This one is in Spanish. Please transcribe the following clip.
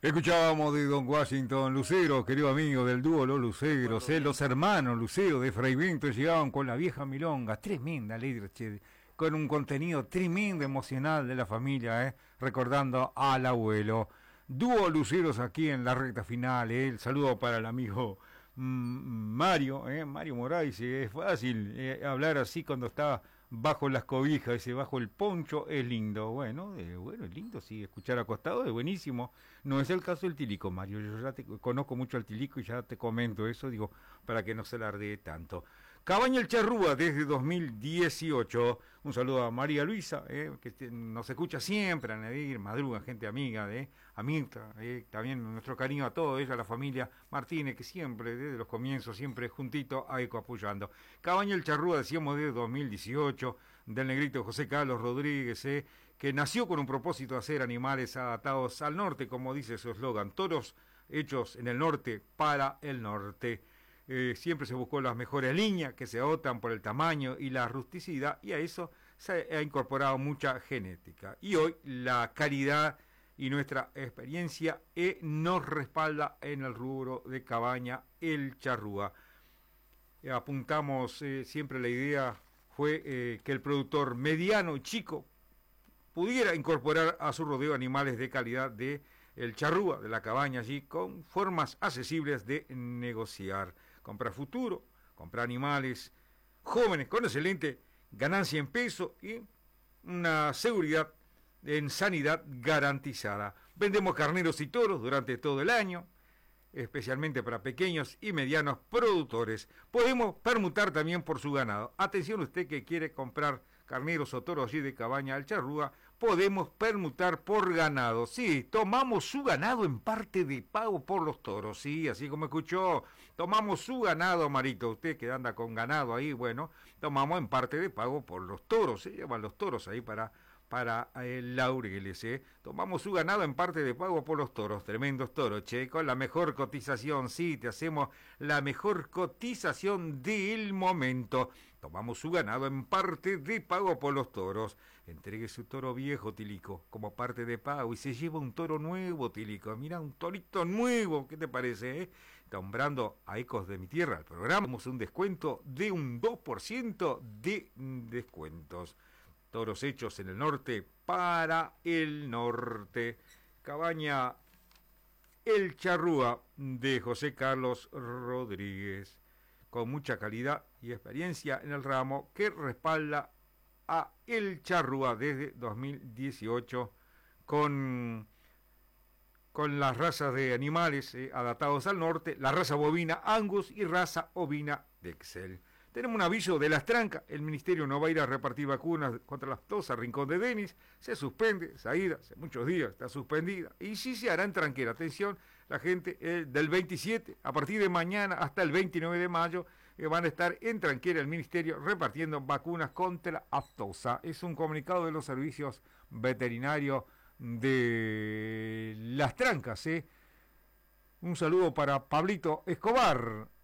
Escuchábamos de Don Washington Lucero, querido amigo del dúo Los Luceros, los hermanos Lucero de Fray Bento llegaban con la vieja milonga, tremenda letra, con un contenido tremendo emocional de la familia, recordando al abuelo. Dúo Luceros aquí en la recta final, el saludo para el amigo Mario Moraes. Es fácil hablar así cuando está bajo las cobijas, bajo el poncho, es lindo. Bueno, es lindo, sí, escuchar acostado es buenísimo. No es el caso del Tilico, Mario. Yo ya te conozco mucho al Tilico y ya te comento eso, digo, para que no se alardee tanto. Cabaña El Charrúa desde 2018. Un saludo a María Luisa, que nos escucha siempre, a Nadir, madruga, gente amiga, a Mirta, también nuestro cariño a todos, ella, a la familia Martínez, que siempre, desde los comienzos, siempre juntito a Eco apoyando. Cabaña El Charrúa, decíamos, desde 2018, del negrito José Carlos Rodríguez, que nació con un propósito de hacer animales adaptados al norte, como dice su eslogan, toros hechos en el norte para el norte. Siempre se buscó las mejores líneas que se optan por el tamaño y la rusticidad, y a eso se ha incorporado mucha genética. Y hoy la calidad y nuestra experiencia nos respalda en el rubro de Cabaña El Charrúa. Apuntamos siempre, la idea fue que el productor mediano y chico pudiera incorporar a su rodeo animales de calidad de El Charrúa, de la cabaña allí, con formas accesibles de negociar. Comprar futuro, comprar animales jóvenes con excelente ganancia en peso y una seguridad en sanidad garantizada. Vendemos carneros y toros durante todo el año, especialmente para pequeños y medianos productores. Podemos permutar también por su ganado. Atención, usted que quiere comprar carneros o toros allí de Cabaña El Charrúa, podemos permutar por ganado. Sí, tomamos su ganado en parte de pago por los toros. Sí, así como escuchó, tomamos su ganado, Marito. Usted que anda con ganado ahí, bueno, tomamos en parte de pago por los toros. Se llevan los toros ahí para el Laureles, Tomamos su ganado en parte de pago por los toros, tremendos toros, con la mejor cotización, sí, te hacemos la mejor cotización del momento. Tomamos su ganado en parte de pago por los toros. Entregue su toro viejo, Tilico, como parte de pago, y se lleva un toro nuevo, Tilico. Mira, un torito nuevo, ¿qué te parece, Nombrando a Ecos de mi Tierra, al programa, tenemos un descuento de un 2% de descuentos. Toros hechos en el norte para el norte. Cabaña El Charrúa de José Carlos Rodríguez, con mucha calidad y experiencia en el ramo, que respalda a El Charrúa desde 2018 con las razas de animales adaptados al norte, la raza bovina Angus y raza ovina Texel. Tenemos un aviso de Las Trancas. El ministerio no va a ir a repartir vacunas contra las tos a Rincón de Denis. Se suspende esa ida, hace muchos días está suspendida. Y sí se hará en Tranquera. Atención, la gente del 27, a partir de mañana hasta el 29 de mayo, van a estar en Tranquera el ministerio repartiendo vacunas contra aftosa. Es un comunicado de los servicios veterinarios de Las Trancas. Un saludo para Pablito Escobar,